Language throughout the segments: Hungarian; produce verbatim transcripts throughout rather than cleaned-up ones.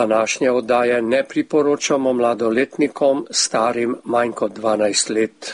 Današnje oddaje ne priporočamo mladoletnikom starim manj kot dvanajst let.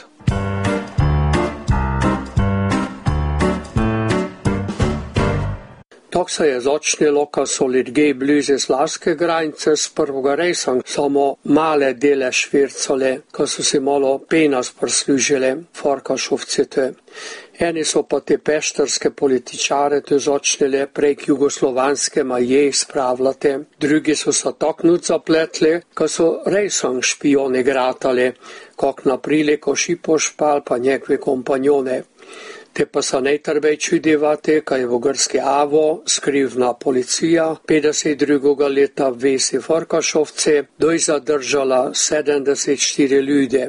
Tako se je začelo, ko so ljudje bliže Slavske granice s prvega rejsa samo male dele švircale, ko so si malo penas prislužile Farkašovcite. Eni so pa te pešterske političare tu začnili prek jugoslovanske maje spravljati, drugi so se tako nud zapletli, ko so rejsang špioni gratali, kak na priliko Šipošpal pa njegove kompanjone. Te pa se najtrbej čudevati, kaj je v Grski Avo skrivna policija petdeset drugega leta v Vesi Farkašovce doj zadržala sedemdeset štiri ljudi.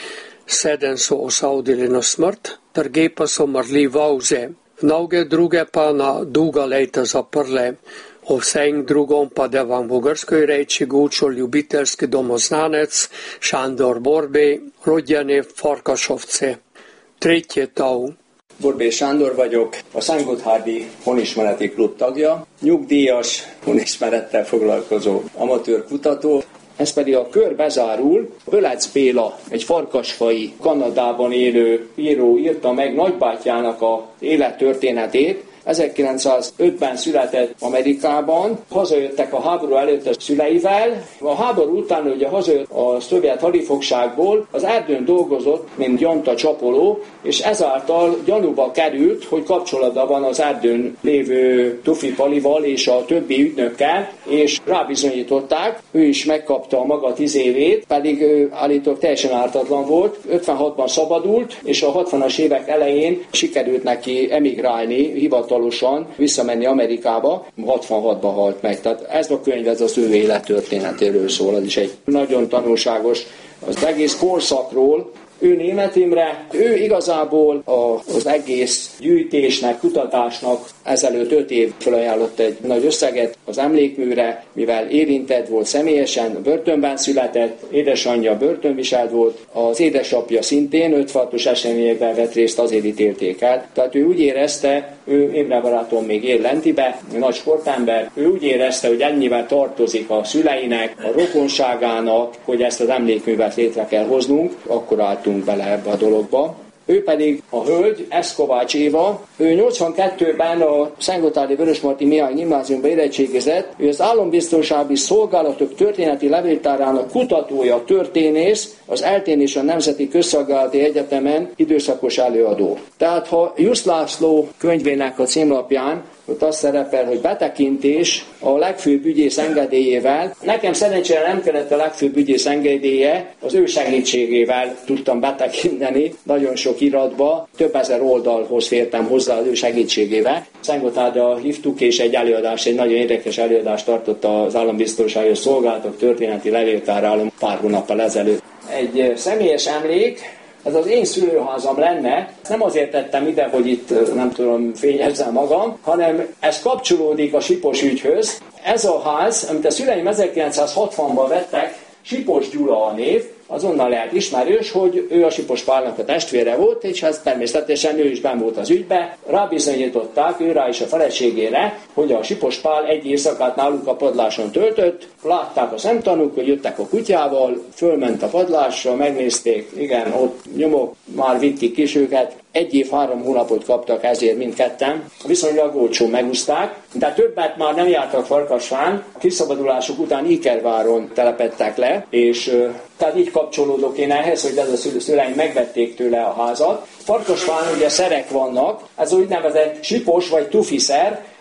Sedem so osudili na smrt, druge pa so mrli vauze. Mnoge druge pa na dolga leta zaprle. O vsem drugom pa da vam v grškoj reči gučo ljubiteljski domoznanec Sándor Borbély, rodjeni Farkašovce. Tretje tov. Borbély Sándor vagyok, a Szentgotthárdi Honismereti Klub tagja, nyugdíjas, honismerettel foglalkozó amatőr kutató. Ez pedig a kör bezárul. Bölec Béla, egy farkasfai, Kanadában élő író írta meg nagybátyjának az élettörténetét. ezerkilencszázötben született Amerikában, hazajöttek a háború előtt a szüleivel. A háború után ugye hazajött a szovjet hadifogságból, az erdőn dolgozott, mint gyanta csapoló, és ezáltal gyanúba került, hogy kapcsolatban van az erdőn lévő Tufi Palival és a többi ügynökkel, és rábizonyították, ő is megkapta a maga tíz évét, pedig ő állítólag teljesen ártatlan volt, ötvenhatban szabadult, és a hatvanas évek elején sikerült neki emigrálni, hivatalosan visszamenni Amerikába, hatvanhatban halt meg. Tehát ez a könyv, ez az ő élettörténetéről szól, az is egy nagyon tanulságos az egész korszakról. Ő Németh Imre, ő igazából az egész gyűjtésnek, kutatásnak ezelőtt öt év felajánlott egy nagy összeget az emlékműre, mivel érintett volt személyesen, börtönben született, édesanyja börtönviselt volt, az édesapja szintén ötvenhatos eseményekben vett részt, azért ítélték el. Tehát ő úgy érezte, ő Imre barátom még él Lentibe, nagy sportember, ő úgy érezte, hogy ennyivel tartozik a szüleinek, a rokonságának, hogy ezt az emlékművet létre kell hoznunk, akkor álltunk bele ebbe a dologba. Ő pedig a hölgy, Eszkovács Éva, ő nyolcvankettőben a Szentgotthárdi Vörösmarty Mihály Gimnáziumba érettségizett, ő az Állambiztonsági Szolgálatok Történeti Levéltárának kutatója, történész, az eltén és a Nemzeti Közszolgálati Egyetemen időszakos előadó. Tehát ha Jusz László könyvének a címlapján ott az szerepel, hogy betekintés a legfőbb ügyész engedélyével. Nekem szerencsére nem kellett a legfőbb ügyész engedélye, az ő segítségével tudtam betekinteni nagyon sok iratba, több ezer oldalhoz fértem hozzá az ő segítségével. Szentgotthárdra hívtuk, és egy előadás, egy nagyon érdekes előadást tartott az Állambiztonsági Szolgálatok Történeti Levéltáráról pár hónappal ezelőtt. Egy személyes emlék, ez az én szülőházam lenne, nem azért tettem ide, hogy itt nem tudom fényezzem magam, hanem ez kapcsolódik a Sipos ügyhöz. Ez a ház, amit a szüleim ezerkilencszázhatvanban vettek, Sipos Gyula a név, azonnal lehet ismerős, hogy ő a Sipos Pálnak a testvére volt, és ez természetesen ő is benn volt az ügybe. Rábizonyították őrá és a feleségére, hogy a Sipos Pál egy éjszakát náluk a padláson töltött, látták a szemtanúk, hogy jöttek a kutyával, fölment a padlásra, megnézték, igen, ott nyomok, már vitték is őket. Egy év, három hónapot kaptak ezért mindketten, viszonylag olcsón megúszták, de többet már nem jártak Farkasván, a kiszabadulásuk után Ikerváron telepedtek le, és tehát így kapcsolódok én ehhez, hogy ez a szüleim megvették tőle a házat. Farkasván ugye szerek vannak, ez úgynevezett sipos vagy tufiszer,